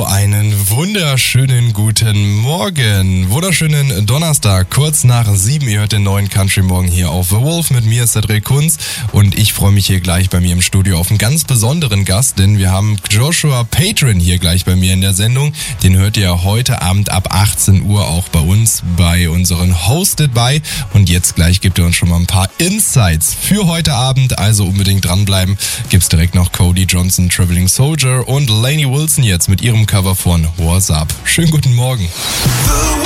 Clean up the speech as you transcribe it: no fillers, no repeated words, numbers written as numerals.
Also einen wunderschönen guten Morgen. Wunderschönen Donnerstag, kurz nach 7. Ihr hört den neuen Country Morgen hier auf The Wolf. Mit mir ist Cedric Kunz und ich freue mich hier gleich bei mir im Studio auf einen ganz besonderen Gast, denn wir haben Joshua Patron hier gleich bei mir in der Sendung. Den hört ihr heute Abend ab 18 Uhr auch bei uns, bei unseren Hosted By. Und jetzt gleich gibt er uns schon mal ein paar Insights für heute Abend, also unbedingt dranbleiben. Gibt's direkt noch Cody Johnson, Traveling Soldier und Lainey Wilson jetzt mit ihrem Cover von What's Up. Schönen guten Morgen.